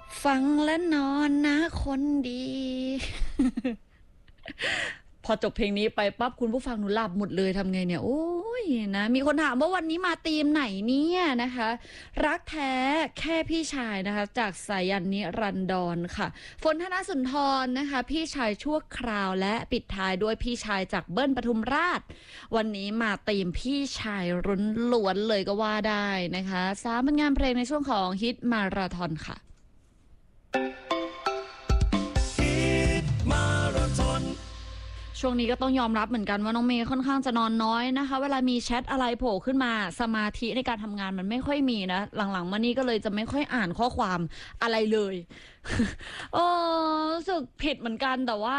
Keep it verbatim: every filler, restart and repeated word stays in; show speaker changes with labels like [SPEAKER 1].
[SPEAKER 1] ฟังและนอนนะคนดี พอจบเพลงนี้ไปปั๊บคุณผู้ฟังหนูหลับหมดเลยทำไงเนี่ยโอ้ยนะมีคนถามว่าวันนี้มาธีมไหนเนี่ยนะคะรักแท้แค่พี่ชายนะคะจากสายันนิรันดรค่ะฝนธนสุนทรนะคะพี่ชายชั่วคราวและปิดท้ายด้วยพี่ชายจากเบิ้ลปทุมราชวันนี้มาธีมพี่ชายรุนล้วนเลยก็ว่าได้นะคะสามผลงานเพลงในช่วงของฮิตมาราธอนค่ะช่วงนี้ก็ต้องยอมรับเหมือนกันว่าน้องเมย์ค่อนข้างจะนอนน้อยนะคะเวลามีแชทอะไรโผล่ขึ้นมาสมาธิในการทำงานมันไม่ค่อยมีนะหลังๆมานี้ก็เลยจะไม่ค่อยอ่านข้อความอะไรเลย โอ้รู้สึกผิดเหมือนกันแต่ว่า